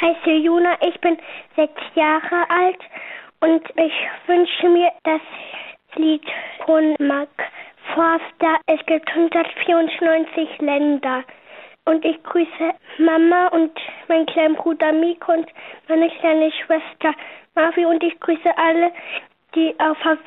heiße Juna, ich bin 6 Jahre alt und ich wünsche mir das Lied von Mark Forster. Es gibt 194 Länder. Und ich grüße Mama und meinen kleinen Bruder Miko und meine kleine Schwester Marvi und ich grüße alle, die auf